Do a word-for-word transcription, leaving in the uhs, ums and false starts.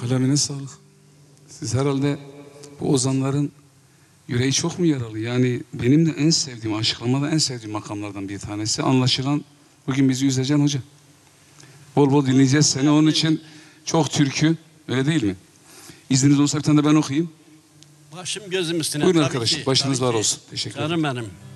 Kalemine sağlık. Siz herhalde bu ozanların yüreği çok mu yaralı? Yani benim de en sevdiğim, aşıklamada en sevdiğim makamlardan bir tanesi. Anlaşılan bugün bizi üzeceksin hoca. Bol bol dinleyeceğiz seni. Onun için çok türkü, öyle değil mi? İzniniz olsa bir tane de ben okuyayım. Başım gözüm üstüne. Buyurun tabii arkadaşım, ki, başınız tabii var ki. olsun. Teşekkür ederim. Canım benim.